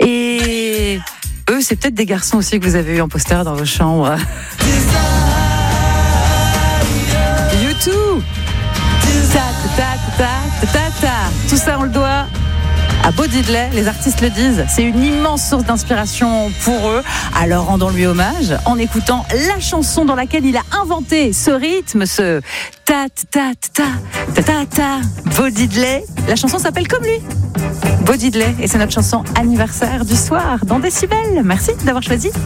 Et eux, c'est peut-être des garçons aussi que vous avez eu en poster dans vos chambres. YouTube. Tout ça, on le doit à Bo Diddley, les artistes le disent. C'est une immense source d'inspiration pour eux. Alors rendons-lui hommage en écoutant la chanson dans laquelle il a inventé ce rythme, ce ta-ta-ta-ta-ta-ta. Bo Diddley. La chanson s'appelle comme lui. Bo Diddley, et c'est notre chanson anniversaire du soir dans Décibel. Merci d'avoir choisi